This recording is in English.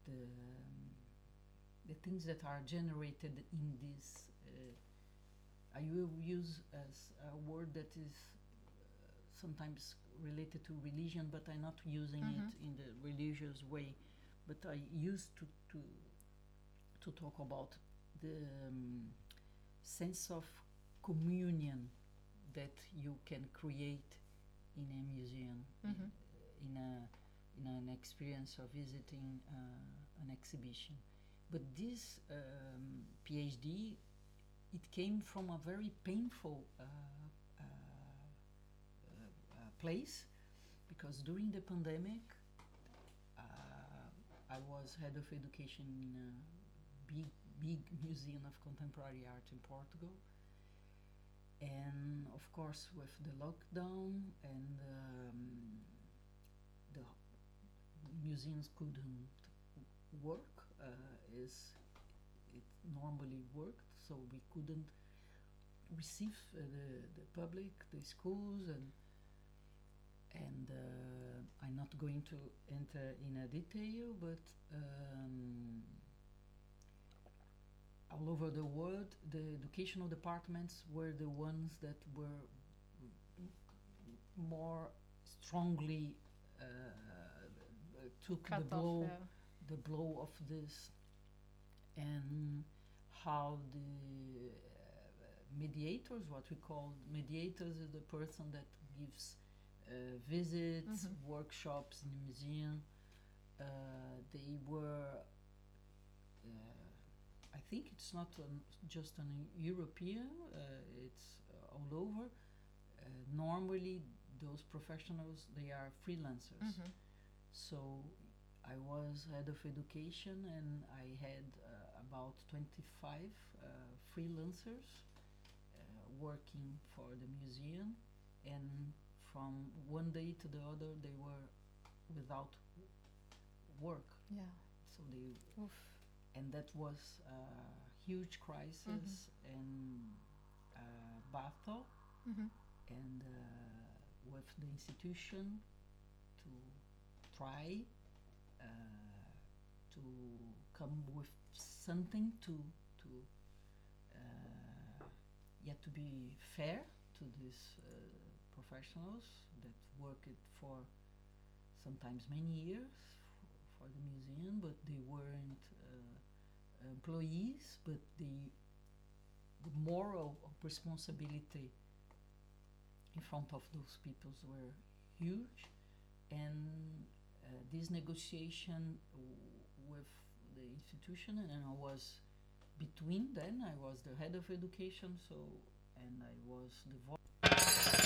the things that are generated in this. I will use as a word that is sometimes related to religion, but I'm not using it in the religious way. But I used to talk about the sense of communion that you can create in a museum, in an experience of visiting an exhibition. But this PhD, it came from a very painful place, because during the pandemic, I was head of education in a big museum of contemporary art in Portugal. And of course, with the lockdown and the museums couldn't work as it normally worked, so we couldn't receive the public, the schools, and I'm not going to enter in a detail, but all over the world, the educational departments were the ones that were more strongly took Cut the blow of this, and how the mediators, what we call mediators, is the person that gives visits, workshops in the museum. They were, I think it's not just an European, it's all over. Normally, those professionals, they are freelancers. So I was head of education, and I had about 25 freelancers working for the museum, and from one day to the other they were without work. Yeah. So they, Oof. and that was a huge crisis in Bato, and with the institution to try to come with something to yet to be fair to these professionals that worked for sometimes many years for the museum, but they weren't employees, but the moral of responsibility in front of those people were huge, and this negotiation with the institution, and I was between then, I was the head of education, so, and I was the